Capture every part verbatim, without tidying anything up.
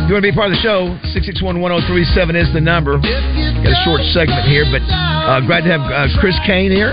you want to be part of the show, six six one, one oh three seven is the number. Got a short segment here, but uh, glad to have uh, Chris Kane here,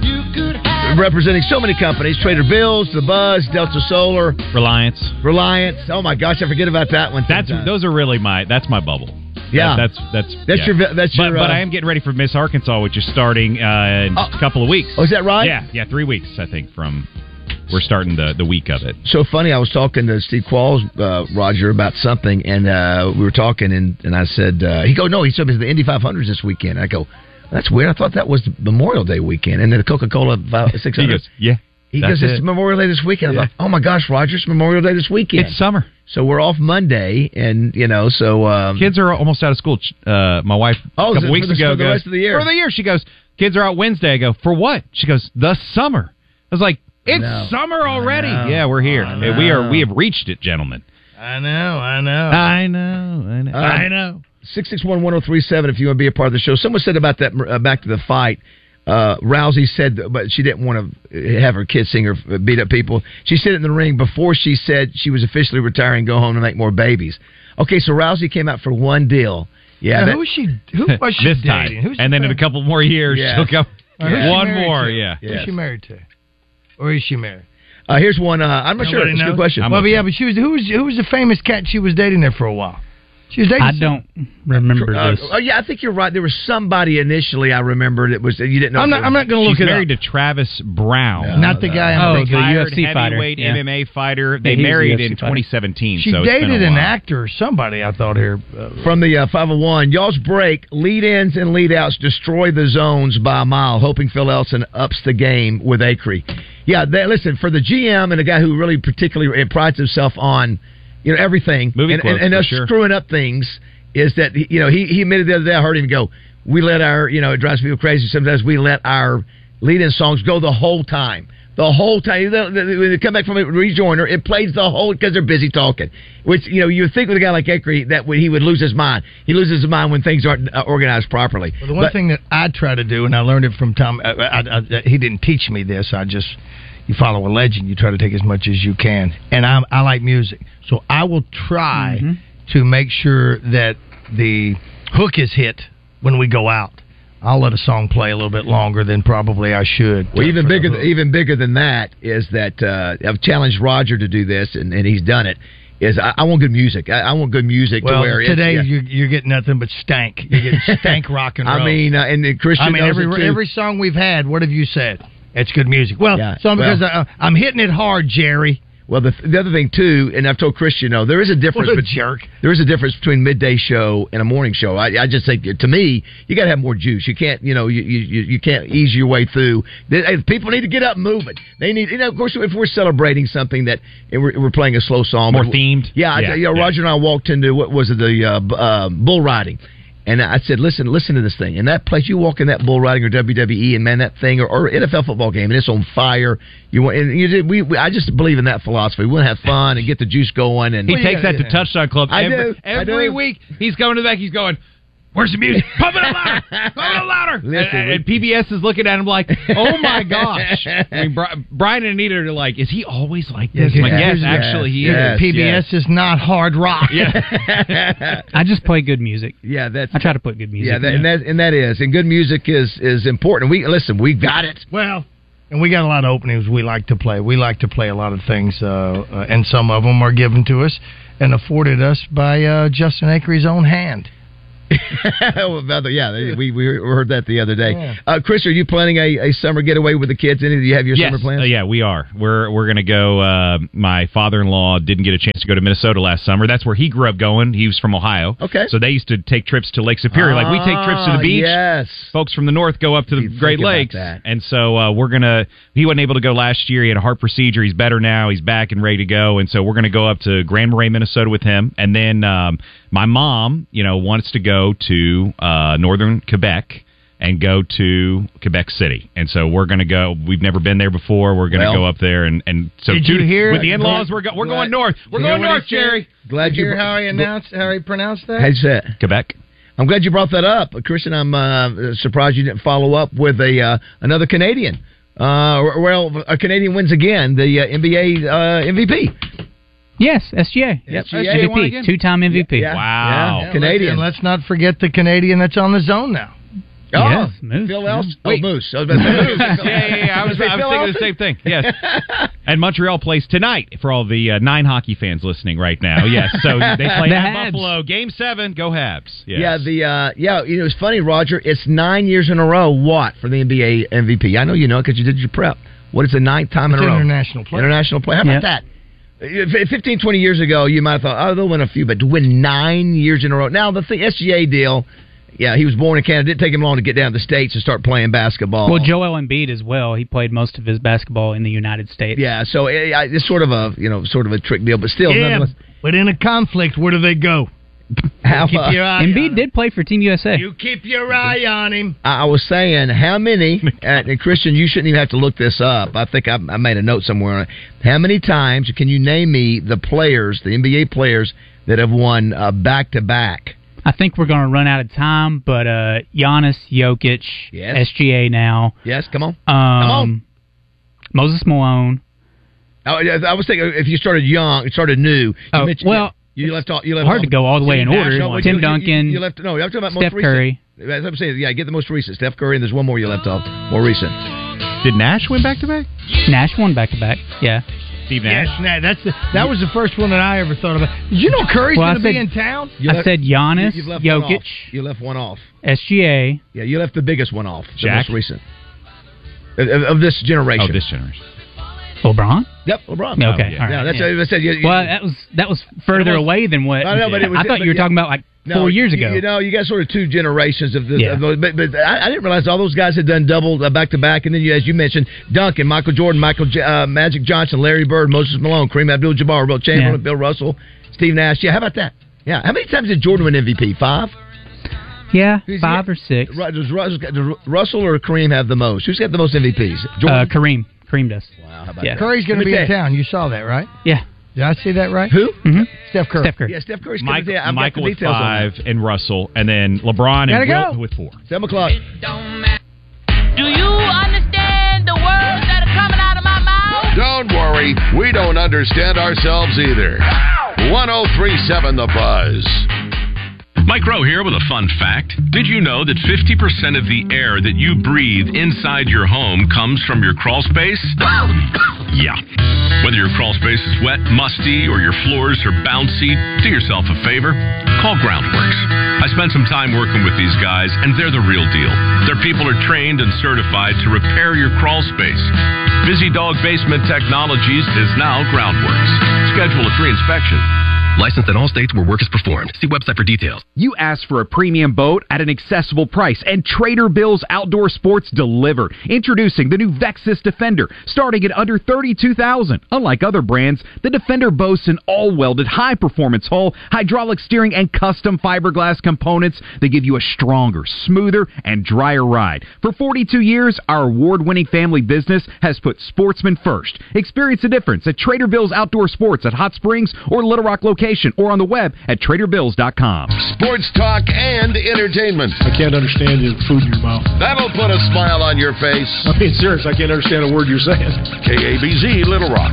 representing so many companies: Trader Bill's, The Buzz, Delta Solar, Reliance. Reliance. Oh my gosh, I forget about that one. That's sometimes. those are really my that's my bubble. Yeah, that, that's that's that's yeah. your that's but, your. But uh, I am getting ready for Miss Arkansas, which is starting uh, in oh, a couple of weeks. Oh, is that right? Yeah, yeah, three weeks I think from. We're starting the, the week of it. So funny, I was talking to Steve Qualls, uh, Roger, about something, and uh, we were talking, and, and I said, uh, he go, no, he said it's the Indy five hundreds this weekend. I go, that's weird. I thought that was Memorial Day weekend, and then the Coca-Cola six hundred. He goes, yeah. He goes, it's it. Memorial Day this weekend. Yeah. I thought, oh my gosh, Roger, it's Memorial Day this weekend. It's summer. So we're off Monday, and, you know, so... Um, kids are almost out of school. Uh, my wife, oh, a couple weeks the, ago, for the goes, rest of the year. For the year, she goes, kids are out Wednesday. I go, for what? She goes, the summer. I was like, it's summer already. Yeah, we're here. We are. We have reached it, gentlemen. I know. I know. I know. I know. Uh, I know. six six one, one oh three seven if you want to be a part of the show. Someone said about that, uh, back to the fight, uh, Rousey said, but she didn't want to have her kids sing or beat up people. She said it in the ring before she said she was officially retiring, go home and make more babies. Okay, so Rousey came out for one deal. Yeah. Now, that, who was she? Who was she this dating? time. Who's and then in a couple more years, yeah. she'll come. Yeah. One more, to? yeah. Who's yes. she married to? Or is she married? Uh, here's one. Uh, I'm not Nobody sure. It's a knows? good question. Well, but yeah, but she was. Who was who was the famous cat she was dating there for a while? She was dating. I don't remember uh, this. Oh yeah, I think you're right. There was somebody initially I remember that was you didn't know. I'm not. I'm not going to look She's it married up. to Travis Brown, No, not the no. guy. Oh, I'm the thinking. U F C fighter. heavyweight Yeah. M M A fighter. They Yeah, he was a married U F C in fighter. twenty seventeen. She so it's been dated a an while. actor or somebody. I thought here. Uh, From the uh, five oh one, y'all's break, lead-ins and lead-outs destroy the zones by a mile, hoping Phil Elson ups the game with Acree. Yeah, they, listen, for the G M and a guy who really particularly prides himself on, you know, everything, Movie and, quotes, and, and for us sure. screwing up things, is that, you know, he, he admitted the other day, I heard him go, we let our, you know, it drives people crazy, sometimes we let our lead-in songs go the whole time. The whole time. When they come back from a rejoiner, it plays the whole, because they're busy talking. Which, you know, you would think with a guy like Acree that he would lose his mind. He loses his mind when things aren't uh, organized properly. well, the one but, thing that I try to do, and I learned it from Tom. I, I, I, he didn't teach me this. I just. You follow a legend. You try to take as much as you can. And I, I like music. So I will try Mm-hmm. to make sure that the hook is hit when we go out. I'll let a song play a little bit longer than probably I should. Well, even for the bigger, hook. even bigger than that is that uh, I've challenged Roger to do this, and, and he's done it. Is I, I want good music. I, I want good music well, to where today it's, yeah. you're, you're getting nothing but stank. You're getting stank rock and roll. I mean, uh, and, and Christian. I mean, knows every it too. every song we've had. What have you said? It's good music. Well, Yeah, some well- because I, I'm hitting it hard, Jerry. Well, the, the other thing too, and I've told Christian, no, there is a difference. What a bet- jerk. There is a difference between midday show and a morning show. I, I just think, to me, you got to have more juice. You can't, you know, you you, you can't ease your way through. They, people need to get up and moving. They need, you know, of course, if we're celebrating something that and we're, we're playing a slow song, More but- themed? Yeah, Yeah, I, you know, yeah. Roger and I walked into what was it, the uh, b- uh, bull riding. And I said, listen, listen to this thing. And that place, you walk in that bull riding or W W E, and man, that thing, or, or N F L football game, and it's on fire. You want, and you did, we, we, I just believe in that philosophy. We want to have fun and get the juice going. And He Well, you takes gotta that do to that. Touchdown Club I every, do. I every do. week. He's going to the back. He's going, where's the music? Pump it up louder. Pump it up louder. Listen, and, we- and P B S is looking at him like, oh, my gosh. I mean, Bri- Brian and Anita are like, is he always like this? Yeah, I'm like, yeah, yes, yes, actually, he yes. is. P B S yes. is not hard rock. Yeah. I just play good music. yeah, that's I try to put good music. yeah, that, in and it. that and that is, and good music is is important. We listen, we got it. Well, and we got a lot of openings we like to play. We like to play a lot of things, uh, uh, and some of them are given to us and afforded us by uh, Justin Acree's own hand. Well, the other- yeah, we we heard that the other day. Yeah. Uh, Chris, are you planning a, a summer getaway with the kids? Any? Do you have your Yes, summer plans? uh, yeah, we are. We're we're going to go. Uh, my father-in-law didn't get a chance to go to Minnesota last summer. That's where he grew up going. He was from Ohio. Okay. So they used to take trips to Lake Superior. like we take trips to the Ah, beach. Yes. Folks from the north go up to the You Great think about Lakes, that. and so uh, we're gonna. He wasn't able to go last year. He had a heart procedure. He's better now. He's back and ready to go, and so we're gonna go up to Grand Marais, Minnesota, with him. And then um, my mom, you know, wants to go to uh, northern Quebec and go to Quebec City, and so we're gonna go. We've never been there before. We're gonna Well, go up there, and and so did two, you hear- with the in-laws, we're go, we're Glad- going north. We're You hear going what he north, said? Jerry. Glad you hear br- how he announced how he pronounced that? How'd you say it? Quebec. I'm glad you brought that up, Christian. I'm uh, surprised you didn't follow up with a uh, another Canadian. Uh, well, a Canadian wins again, the uh, N B A uh, M V P. Yes, S G A. Yep. S G A M V won P, again? two-time M V P. Yeah. Wow. Yeah. Canadian. And let's not forget the Canadian that's on the zone now. Oh, Yes, Moose. Phil Elson. Oh, Wait. Moose. I was about to say Moose. yeah, yeah, yeah. I was, Did I say was Phil thinking Elson? the same thing. Yes. And Montreal plays tonight for all the uh, nine hockey fans listening right now. Yes. So they play The at Habs. Buffalo. Game seven. Go Habs. Yes. Yeah, the uh, yeah, you know, it's funny, Roger. It's nine years in a row. What for the N B A M V P? I know you know because you did your prep. What is the ninth time It's in a row? international play. International play. How about Yep. that? F- fifteen, twenty years ago, you might have thought, oh, they'll win a few, but to win nine years in a row. Now, the thing, S G A deal, yeah, he was born in Canada. It didn't take him long to get down to the States and start playing basketball. Well, Joel Embiid as well. He played most of his basketball in the United States. Yeah, so it, I- it's sort of a, you know, sort of a trick deal, but still, Yeah, nonetheless. but in a conflict, where do they go? How, Keep uh, your eye on Embiid him. did play for Team U S A. You keep your eye on him. I was saying, how many, and and Christian, you shouldn't even have to look this up. I think I, I made a note somewhere on it. How many times can you name me the players, the N B A players, that have won uh, back-to-back? I think we're going to run out of time, but uh, Giannis, Jokic, Yes. S G A now. Yes, come on. Um, on. Moses Malone. I, I was thinking if you started young, started new. You Oh, mentioned, well, you, you left off. You left hard off, to go all the way in Steve order. Nash, no, Tim you, Duncan, You, you left. No, I'm talking about Steph most Curry. recent. That's what I'm saying. Yeah, get the most recent. Steph Curry, and there's one more you left off. More recent. Did Nash win back to back? Nash won back to back. Yeah. Steve Nash. Yes, nah, that's the, that was the first one that I ever thought about. Did you know Curry's Well, I going to be said- in town? You I left- said Giannis, you, you've left one Jokic, off. You left one off. S G A. Yeah, you left the biggest one off. The Shaq? most recent of, of- of this generation. Oh, this generation. LeBron. Yep, LeBron. Okay, yeah. all right. Yeah, that's Yeah. what I said. You, you, Well, that was that was further It was- away than what I know, but it was- I thought but you were yeah. talking about like No, four years you- ago. You know, you got sort of two generations of this. Yeah. Of those, but but I, I didn't realize all those guys had done double uh, back to back, and then you, as you mentioned, Duncan, Michael Jordan, Michael J- uh, Magic Johnson, Larry Bird, Moses Malone, Kareem Abdul-Jabbar, Wilt Chamberlain, Yeah. Bill Russell, Steve Nash. Yeah, how about that? Yeah, how many times did Jordan win M V P? Five. yeah, Who's- five or six. Ru- Does, Rus- does Russell or Kareem have the most? Who's got the most M V Ps? Uh, Jordan. Kareem. Kareem does. Wow, how about yeah. that? Curry's going to Let me be in tell you- town. You saw that, right? Yeah. Did I see that right? Who? Mm-hmm. Steph Curry. Steph Curry. Yeah, Steph Curry's coming Michael, there. I've Michael got the with details on five that. and Russell, and then LeBron Gotta and go. Wilt with four. Seven o'clock. Do you understand the words that are coming out of my mouth? Don't worry, we don't understand ourselves either. one oh three point seven The Buzz. Mike Rowe here with a fun fact. Did you know that fifty percent of the air that you breathe inside your home comes from your crawl space? Yeah. Whether your crawl space is wet, musty, or your floors are bouncy, do yourself a favor. Call Groundworks. I spent some time working with these guys, and they're the real deal. Their people are trained and certified to repair your crawl space. Busy Dog Basement Technologies is now Groundworks. Schedule a free inspection. Licensed in all states where work is performed. See website for details. You asked for a premium boat at an accessible price, and Trader Bill's Outdoor Sports deliver. Introducing the new Vexus Defender, starting at under thirty-two thousand dollars. Unlike other brands, the Defender boasts an all-welded, high-performance hull, hydraulic steering, and custom fiberglass components that give you a stronger, smoother, and drier ride. For forty-two years, our award-winning family business has put sportsmen first. Experience the difference at Trader Bill's Outdoor Sports at Hot Springs or Little Rock location, or on the web at trader bills dot com. Sports talk and entertainment. I can't understand the food in your mouth. That'll put a smile on your face. I'm being serious. I can't understand a word you're saying. K A B Z Little Rock.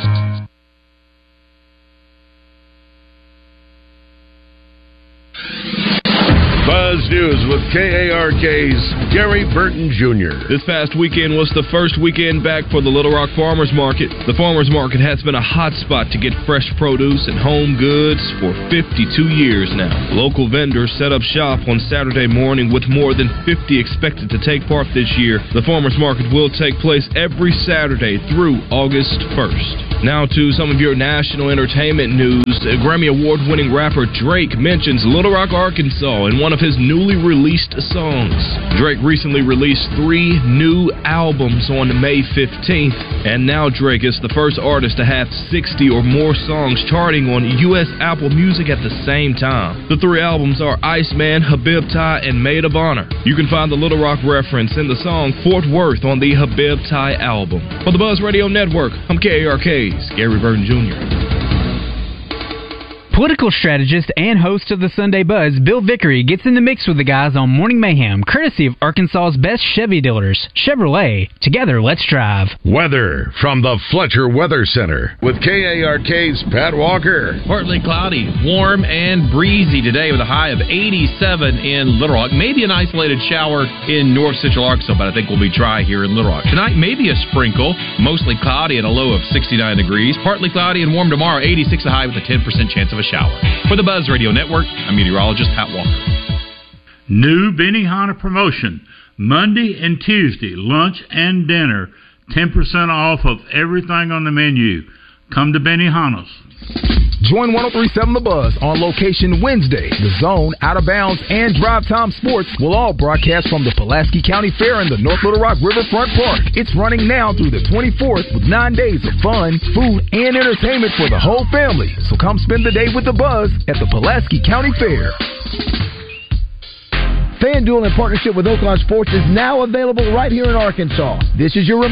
Buzz News with K A R K's Gary Burton Junior This past weekend was the first weekend back for the Little Rock Farmers Market. The Farmers Market has been a hot spot to get fresh produce and home goods for fifty-two years now. Local vendors set up shop on Saturday morning with more than fifty expected to take part this year. The Farmers Market will take place every Saturday through August first. Now to some of your national entertainment news. Grammy Award-winning rapper Drake mentions Little Rock, Arkansas in one of his newly released songs. Drake recently released three new albums on May fifteenth, and now Drake is the first artist to have sixty or more songs charting on U S Apple Music at the same time. The three albums are Iceman, Habib Tie, and Maid of Honor. You can find the Little Rock reference in the song Fort Worth on the Habib Tie album. For the Buzz Radio Network, I'm K A R K's Gary Burton Junior Political strategist and host of the Sunday Buzz, Bill Vickery, gets in the mix with the guys on Morning Mayhem, courtesy of Arkansas's best Chevy dealers, Chevrolet. Together, let's drive. Weather from the Fletcher Weather Center with K A R K's Pat Walker. Partly cloudy, warm and breezy today with a high of eighty-seven in Little Rock. Maybe an isolated shower in North Central Arkansas, but I think we'll be dry here in Little Rock. Tonight, maybe a sprinkle, mostly cloudy and a low of sixty-nine degrees. Partly cloudy and warm tomorrow, eighty-six a high with a ten percent chance of a shower. For the Buzz Radio Network, I'm meteorologist Pat Walker. New Benihana promotion. Monday and Tuesday, lunch and dinner, ten percent off of everything on the menu. Come to Benihana's. Join one oh three point seven The Buzz on location Wednesday. The Zone, Out of Bounds, and Drive Time Sports will all broadcast from the Pulaski County Fair in the North Little Rock Riverfront Park. It's running now through the twenty-fourth with nine days of fun, food, and entertainment for the whole family. So come spend the day with The Buzz at the Pulaski County Fair. FanDuel, in partnership with Oaklawn Sports, is now available right here in Arkansas. This is your reminder.